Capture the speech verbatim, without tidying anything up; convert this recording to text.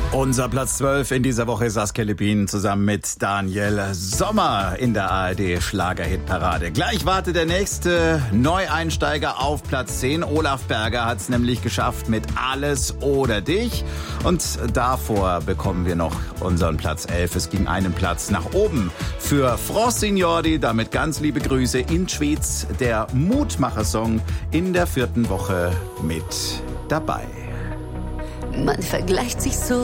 Unser Platz zwölf in dieser Woche ist Saskia Lépine zusammen mit Daniel Sommer in der A R D Schlagerhitparade. Gleich wartet der nächste Neueinsteiger auf Platz zehn. Olaf Berger hat es nämlich geschafft mit Alles oder Dich. Und davor bekommen wir noch unseren Platz elf. Es ging einen Platz nach oben für Frossignordi. Damit ganz liebe Grüße in Schwyz. Der Mutmacher-Song in der vierten Woche mit dabei. Man vergleicht sich so